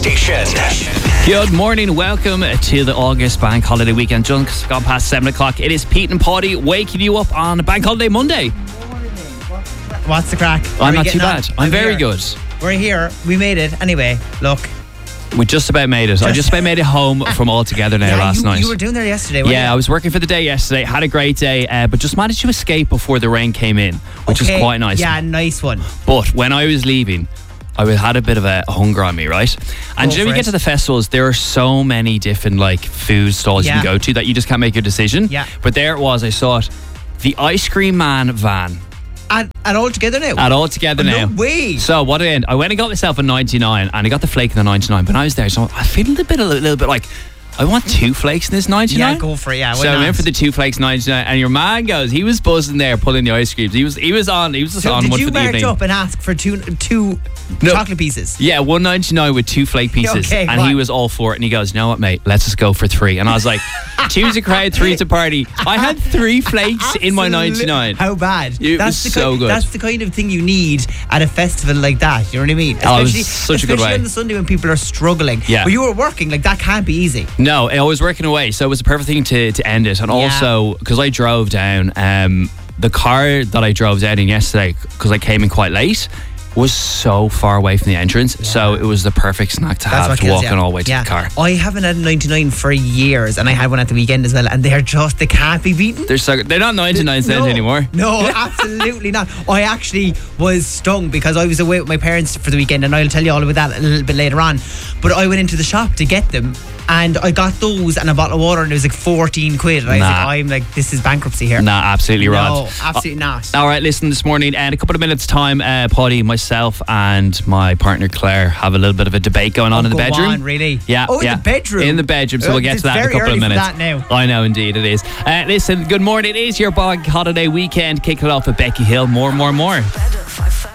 station. Good morning, welcome to the August Bank Holiday Weekend. Just gone past 7 o'clock. It is Pete and Paddy waking you up on Bank Holiday Monday. What's the crack? I'm not too bad. I'm very good. We're here. We made it. Anyway, look. We just about made it. I just about made it home from All Together now last night. You were doing there yesterday, weren't you? I was working for the day yesterday. Had a great day, but just managed to escape before the rain came in, which is quite nice. Yeah, nice one. But when I was leaving, I had a bit of a hunger on me, right? And when you get to the festivals, there are so many different food stalls you can go to that you just can't make your decision. Yeah. But there it was. I saw it. The Ice Cream Man van. At All Together now? At All Together now. No way. So what I did, I went and got myself a 99 and I got the flake in the 99. But I was there, so I feel a little bit like, I want 2 flakes in this 99. Yeah, go for it, yeah. So I went for the 2 flakes 99, and your man goes, he was buzzing there pulling the ice creams. He was just on one for the evening. Did you march up and ask for two chocolate pieces? Yeah, 1.99 with 2 flake pieces. Okay, and he was all for it, and he goes, you know what, mate, let's just go for 3. And I was like, 2's a crowd, 3's a party. I had 3 flakes in my 99. How bad? It was so good. That's the kind of thing you need at a festival like that. You know what I mean? It was such a good way. Especially on the Sunday when people are struggling. Yeah. But you were working, that can't be easy. No, I was working away, so it was the perfect thing to end it. And also, because I drove down, the car that I drove down in yesterday, because I came in quite late, was so far away from the entrance, so it was the perfect snack to have to walk on all the way to the car. I haven't had a 99 for years, and I had one at the weekend as well, and they can't be beaten. They're not 99 cents anymore. No, absolutely not. I actually was stung because I was away with my parents for the weekend, and I'll tell you all about that a little bit later on. But I went into the shop to get them, and I got those and a bottle of water, and it was 14 quid. And I'm like, this is bankruptcy here. Nah, absolutely right. No, absolutely not. All right, listen, this morning, in a couple of minutes' time, Paddy, myself, and my partner Claire have a little bit of a debate going on in the bedroom. On, really? Yeah. Oh, in the bedroom? In the bedroom, so we'll get to that in a couple of minutes. That now. I know, indeed, it is. Listen, good morning. It is your Bank Holiday Weekend. Kicking it off with Becky Hill. More.